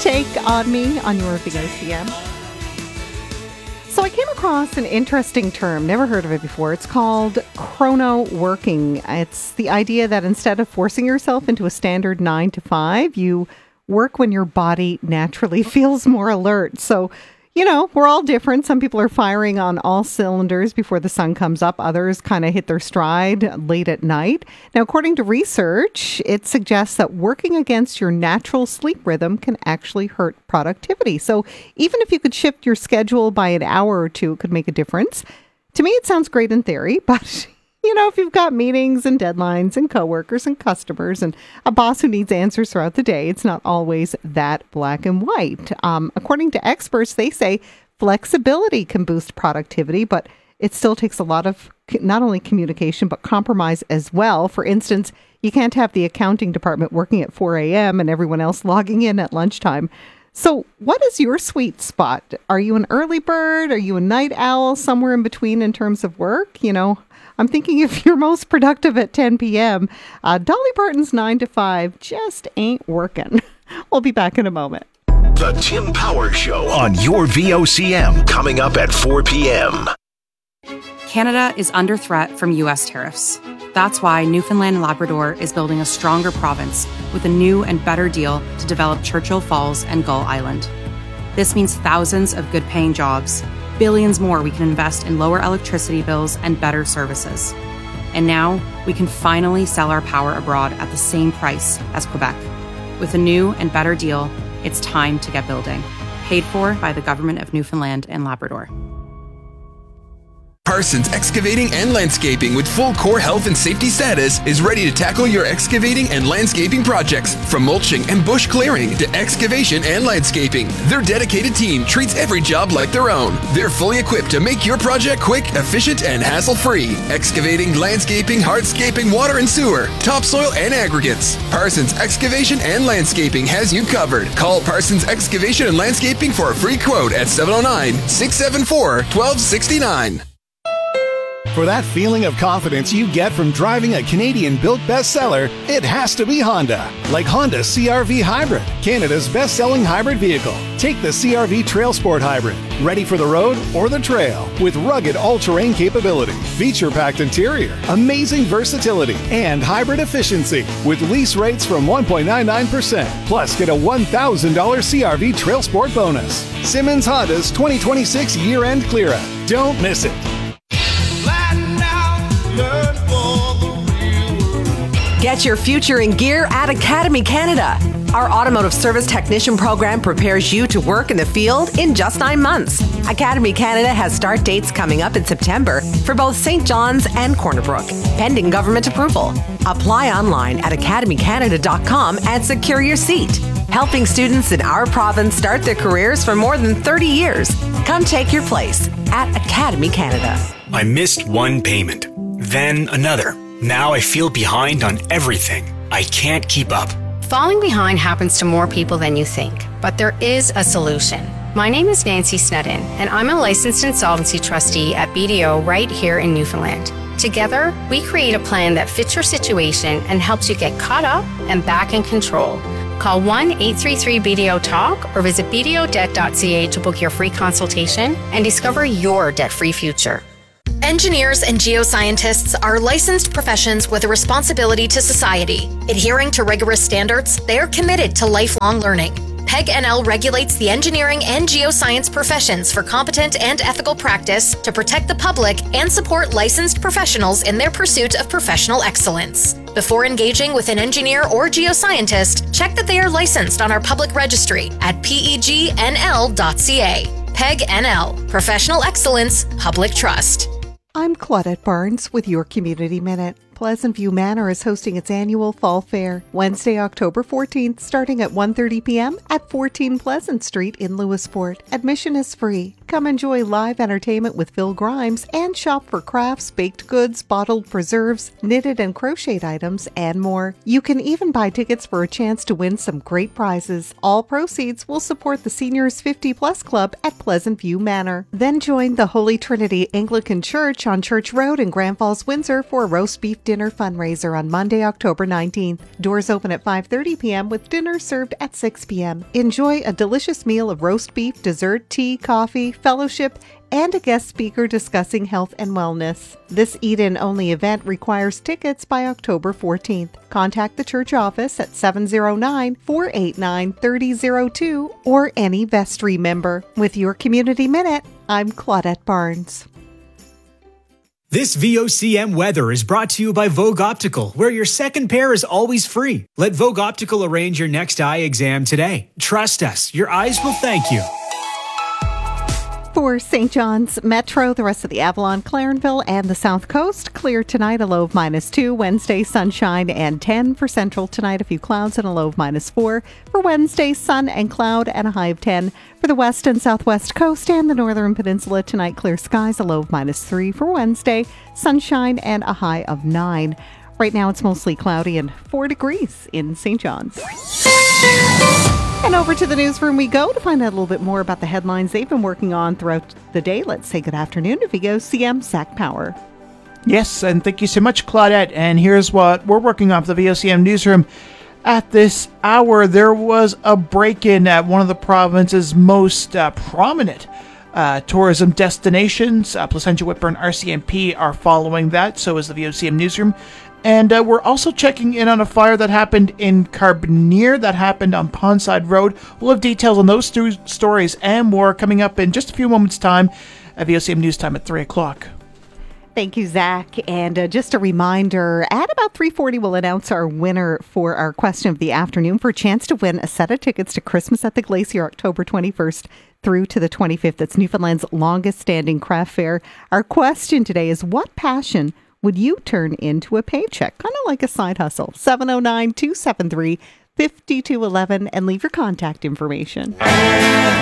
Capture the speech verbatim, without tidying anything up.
take on me on your V O C M. So I came across an interesting term, never heard of it before. It's called chrono working. It's the idea that instead of forcing yourself into a standard nine to five, you work when your body naturally feels more alert. So, you know, we're all different. Some people are firing on all cylinders before the sun comes up. Others kind of hit their stride late at night. Now, according to research, it suggests that working against your natural sleep rhythm can actually hurt productivity. So even if you could shift your schedule by an hour or two, it could make a difference. To me, it sounds great in theory, but you know, if you've got meetings and deadlines and coworkers and customers and a boss who needs answers throughout the day, it's not always that black and white. Um, according to experts, they say flexibility can boost productivity, but it still takes a lot of not only communication, but compromise as well. For instance, you can't have the accounting department working at four a.m. and everyone else logging in at lunchtime. So what is your sweet spot? Are you an early bird? Are you a night owl? Somewhere in between in terms of work? You know, I'm thinking if you're most productive at ten p.m., uh, Dolly Parton's nine to five just ain't working. We'll be back in a moment. The Tim Power Show on your V O C M, coming up at four p.m. Canada is under threat from U S tariffs. That's why Newfoundland and Labrador is building a stronger province with a new and better deal to develop Churchill Falls and Gull Island. This means thousands of good-paying jobs, billions more we can invest in lower electricity bills and better services. And now we can finally sell our power abroad at the same price as Quebec. With a new and better deal, it's time to get building. Paid for by the Government of Newfoundland and Labrador. Parsons Excavating and Landscaping with full core health and safety status is ready to tackle your excavating and landscaping projects. From mulching and bush clearing to excavation and landscaping, their dedicated team treats every job like their own. They're fully equipped to make your project quick, efficient, and hassle-free. Excavating, landscaping, hardscaping, water and sewer, topsoil and aggregates. Parsons Excavation and Landscaping has you covered. Call Parsons Excavation and Landscaping for a free quote at seven oh nine, six seven four, one two six nine. For that feeling of confidence you get from driving a Canadian-built bestseller, it has to be Honda. Like Honda C R V Hybrid, Canada's best-selling hybrid vehicle. Take the C R V Trail Sport Hybrid, ready for the road or the trail, with rugged all-terrain capability, feature-packed interior, amazing versatility, and hybrid efficiency, with lease rates from one point nine nine percent. Plus, get a one thousand dollars C R V Trail Sport bonus. Simmons Honda's twenty twenty-six year-end clear-out. Don't miss it. Get your future in gear at Academy Canada. Our automotive service technician program prepares you to work in the field in just nine months. Academy Canada has start dates coming up in September for both Saint John's and Corner Brook, pending government approval. Apply online at academy canada dot com and secure your seat. Helping students in our province start their careers for more than thirty years. Come take your place at Academy Canada. I missed one payment, then another. Now I feel behind on everything. I can't keep up. Falling behind happens to more people than you think, but there is a solution. My name is Nancy Snedden, and I'm a licensed insolvency trustee at B D O right here in Newfoundland. Together, we create a plan that fits your situation and helps you get caught up and back in control. Call one eight three three B D O TALK or visit b d o debt dot c a to book your free consultation and discover your debt-free future. Engineers and geoscientists are licensed professions with a responsibility to society. Adhering to rigorous standards, they are committed to lifelong learning. P E G N L regulates the engineering and geoscience professions for competent and ethical practice to protect the public and support licensed professionals in their pursuit of professional excellence. Before engaging with an engineer or geoscientist, check that they are licensed on our public registry at p e g n l dot c a. P E G N L, Professional Excellence, Public Trust. I'm Claudette Barnes with your Community Minute. Pleasant View Manor is hosting its annual Fall Fair, Wednesday, October fourteenth, starting at one thirty p.m. at fourteen Pleasant Street in Lewisport. Admission is free. Come enjoy live entertainment with Phil Grimes and shop for crafts, baked goods, bottled preserves, knitted and crocheted items, and more. You can even buy tickets for a chance to win some great prizes. All proceeds will support the Seniors fifty plus Club at Pleasant View Manor. Then join the Holy Trinity Anglican Church on Church Road in Grand Falls, Windsor for a roast beef dinner fundraiser on Monday, October nineteenth. Doors open at five thirty p.m. with dinner served at six p.m. Enjoy a delicious meal of roast beef, dessert, tea, coffee, fellowship, and a guest speaker discussing health and wellness. This eat-in only event requires tickets by October fourteenth. Contact the church office at seven oh nine, four eight nine, three oh oh two or any vestry member. With your Community Minute, I'm Claudette Barnes. This V O C M weather is brought to you by Vogue Optical, where your second pair is always free. Let Vogue Optical arrange your next eye exam today. Trust us, your eyes will thank you. For Saint John's Metro, the rest of the Avalon, Clarenville, and the South Coast, clear tonight, a low of minus two. Wednesday, sunshine and ten. For Central tonight, a few clouds and a low of minus four. For Wednesday, sun and cloud and a high of ten. For the West and Southwest Coast and the Northern Peninsula, tonight, clear skies, a low of minus three. For Wednesday, sunshine and a high of nine. Right now, it's mostly cloudy and four degrees in Saint John's. And over to the newsroom we go to find out a little bit more about the headlines they've been working on throughout the day. Let's say good afternoon to V O C M Zach Power. Yes, and thank you so much, Claudette. And here's what we're working on for the V O C M newsroom. At this hour, there was a break-in at one of the province's most uh, prominent uh, tourism destinations. Uh, Placentia, Whitburn, R C M P are following that. So is the V O C M newsroom. And uh, we're also checking in on a fire that happened in Carbonear, that happened on Pondside Road. We'll have details on those two stories and more coming up in just a few moments' time at V O C M News Time at three o'clock. Thank you, Zach. And uh, just a reminder, at about three forty, we'll announce our winner for our question of the afternoon for a chance to win a set of tickets to Christmas at the Glacier, October twenty-first through to the twenty-fifth. It's Newfoundland's longest-standing craft fair. Our question today is, what passion would you turn into a paycheck? Kind of like a side hustle. seven oh nine, two seven three, five two one one and leave your contact information.